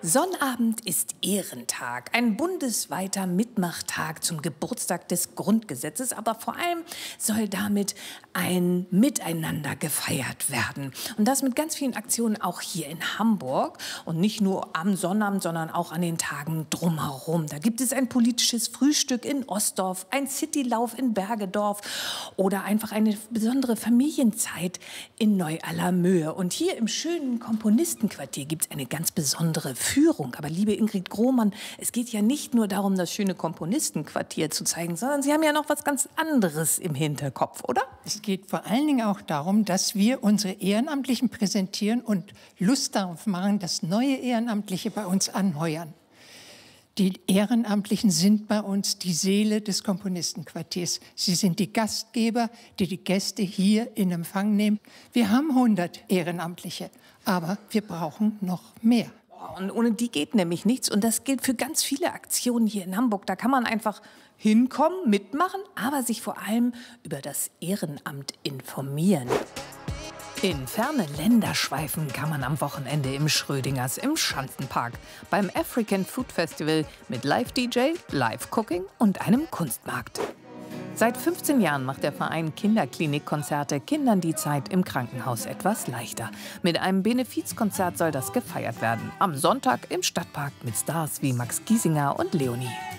Sonnabend ist Ehrentag, ein bundesweiter Mitmachtag zum Geburtstag des Grundgesetzes, aber vor allem soll damit ein Miteinander gefeiert werden. Und das mit ganz vielen Aktionen auch hier in Hamburg und nicht nur am Sonnabend, sondern auch an den Tagen drumherum. Da gibt es ein politisches Frühstück in Ostdorf, ein Citylauf in Bergedorf oder einfach eine besondere Familienzeit in Neu-Allermöhe. Und hier im schönen Komponistenquartier gibt es eine ganz besondere Führung. Aber liebe Ingrid Grohmann, es geht ja nicht nur darum, das schöne Komponistenquartier zu zeigen, sondern Sie haben ja noch was ganz anderes im Hinterkopf, oder? Es geht vor allen Dingen auch darum, dass wir unsere Ehrenamtlichen präsentieren und Lust darauf machen, dass neue Ehrenamtliche bei uns anheuern. Die Ehrenamtlichen sind bei uns die Seele des Komponistenquartiers. Sie sind die Gastgeber, die die Gäste hier in Empfang nehmen. Wir haben 100 Ehrenamtliche, aber wir brauchen noch mehr. Und ohne die geht nämlich nichts. Und das gilt für ganz viele Aktionen hier in Hamburg. Da kann man einfach hinkommen, mitmachen, aber sich vor allem über das Ehrenamt informieren. In ferne Länder schweifen kann man am Wochenende im Schrödingers im Schanzenpark beim African Food Festival mit Live-DJ, Live-Cooking und einem Kunstmarkt. Seit 15 Jahren macht der Verein Kinderklinikkonzerte Kindern die Zeit im Krankenhaus etwas leichter. Mit einem Benefizkonzert soll das gefeiert werden. Am Sonntag im Stadtpark mit Stars wie Max Giesinger und Leonie.